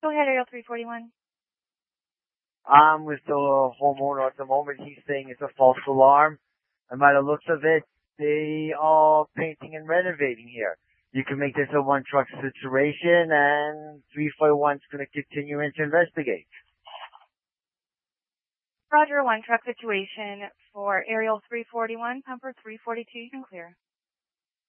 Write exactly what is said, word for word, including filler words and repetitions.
Go ahead, Ariel three forty-one. I'm with the homeowner at the moment. He's saying it's a false alarm. And by the looks of it, they are painting and renovating here. You can make this a one truck situation, and three forty-one's going to continue in to investigate. Roger, one truck situation for Ariel three forty-one, Pumper three forty-two, you can clear.